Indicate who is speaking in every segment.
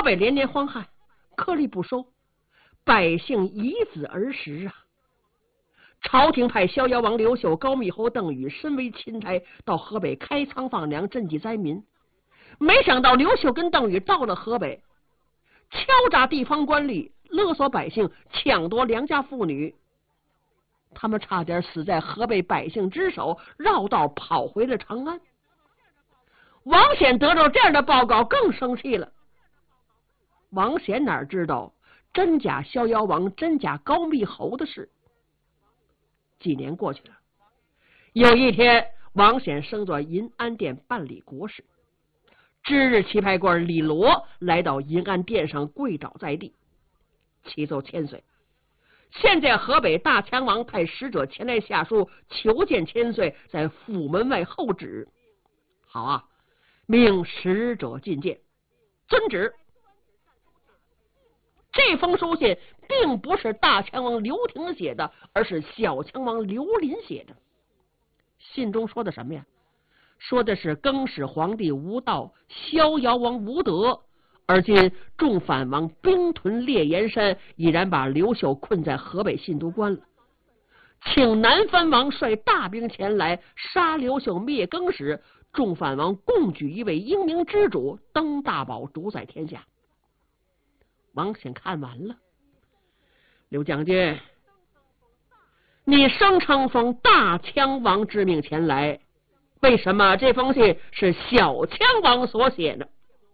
Speaker 1: 北连年荒旱，颗粒不收，百姓以子而食啊。朝廷派逍遥王刘秀、高密侯邓禹身为钦差到河北开仓放粮赈济灾民，没想到刘秀跟邓禹到了河北，敲诈地方官吏，勒索百姓，抢夺良家妇女，他们差点死在河北百姓之手，绕道跑回了长安。王显得到这样的报告更生气了。王显哪知道真假逍遥王、真假高密侯的事？几年过去了，有一天，王显升做银安殿办理国事。知日棋牌官李罗来到银安殿上跪倒在地，启奏千岁，现在河北大羌王派使者前来下书求见千岁，在府门外候旨。好啊，命使者觐见。遵旨。这封书信并不是大羌王刘廷写的，而是小羌王刘林写的。信中说的什么呀？说的是更始皇帝无道，逍遥王无德，而今众反王兵屯烈焰山，已然把刘秀困在河北信都关了，请南藩王率大兵前来杀刘秀灭更始，众反王共举一位英明之主登大宝，主宰天下。王显看完了，刘将军，你声称奉大羌王之命前来，为什么这封信是小羌王所写的？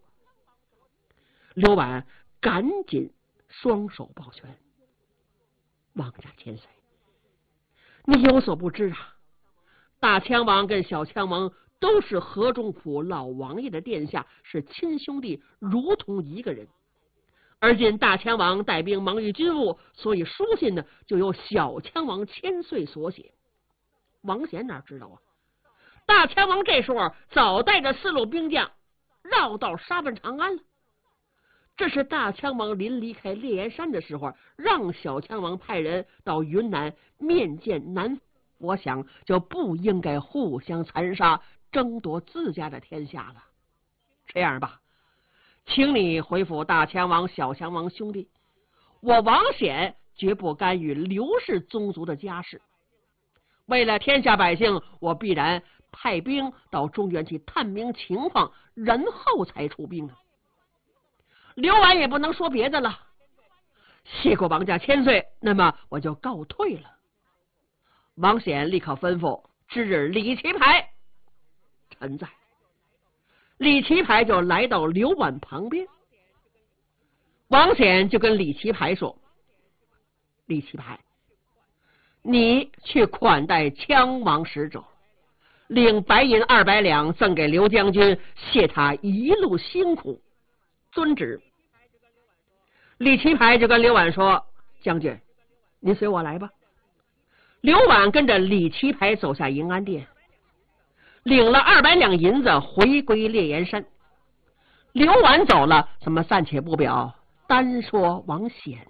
Speaker 1: 刘婉赶紧双手抱拳，王家千岁，你有所不知啊，大羌王跟小羌王都是河中府老王爷的殿下，是亲兄弟，如同一个人。而今大羌王带兵忙于军务，所以书信呢就由小羌王千岁所写。王显哪知道啊？大羌王这时候早带着4路兵将绕道杀奔长安了。这是大羌王临离开烈焰山的时候，让小羌王派人到云南面见南，我想就不应该互相残杀，争夺自家的天下了。这样吧，请你回复大羌王、小羌王兄弟，我王显绝不干预刘氏宗族的家事。为了天下百姓，我必然派兵到中原去探明情况，然后才出兵。刘婉也不能说别的了，谢过王家千岁，那么我就告退了。王显立刻吩咐知日李奇牌，臣在。李奇牌就来到刘婉旁边，王显就跟李奇牌说：李奇牌，你去款待羌王使者，领白银200两赠给刘将军，谢他一路辛苦。遵旨。李奇牌就跟刘婉说：将军，您随我来吧。刘婉跟着李奇牌走下银安殿，领了200两银子回归烈焰山。刘婉走了，咱们暂且不表，单说王显。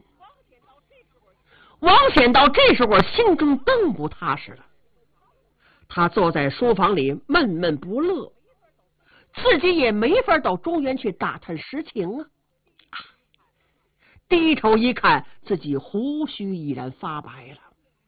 Speaker 1: 王显到这时候心中更不踏实了，他坐在书房里闷闷不乐，自己也没法到中原去打探实情啊。低头一看，自己胡须已然发白了。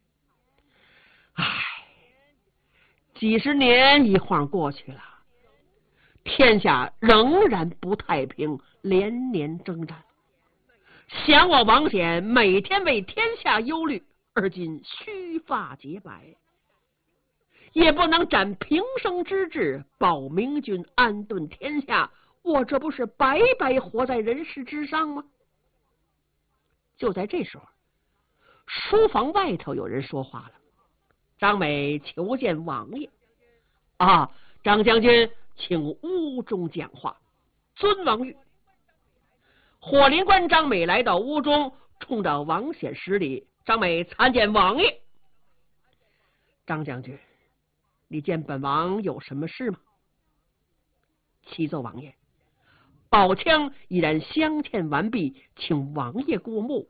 Speaker 1: 几十年一晃过去了，天下仍然不太平，连年征战。想我王显每天为天下忧虑，而今须发洁白，也不能展平生之志，保明君安顿天下，我这不是白白活在人世之上吗？就在这时候，书房外头有人说话了：张美求见王爷。啊，张将军，请屋中讲话，遵王谕。火灵官张美来到屋中，冲着王显施礼：张美参见王爷。张将军，你见本王有什么事吗？启奏王爷，宝枪已然镶嵌完毕，请王爷过目。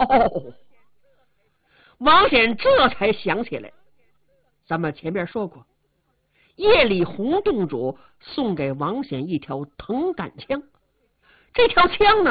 Speaker 1: 王显这才想起来，咱们前面说过，夜里洪洞主送给王显一条藤杆枪，这条枪呢